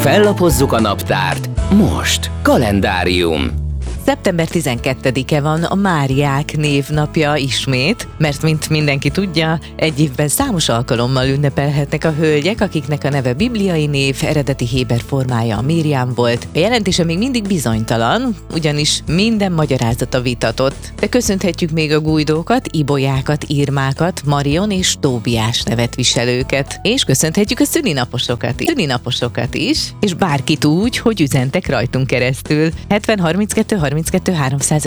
Fellapozzuk a naptárt. Most kalendárium. Szeptember 12-e van a Máriák névnapja ismét, mert mint mindenki tudja, egy évben számos alkalommal ünnepelhetnek a hölgyek, akiknek a neve bibliai név, eredeti héber formája a Miriam volt. A jelentése még mindig bizonytalan, ugyanis minden magyarázata vitatott. De köszönhetjük még a Gujdókat, Ibolyákat, Irmákat, Marion és Tóbiás nevet viselőket. És köszönhetjük a szülinaposokat is, és bárkit úgy, hogy üzentek rajtunk keresztül. 70 32 32 300